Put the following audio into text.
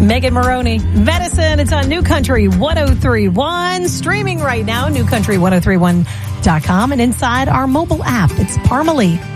Megan Maroney, Medicine. It's on New Country 103.1. Streaming right now, newcountry1031.com. And inside our mobile app, it's Parmalee.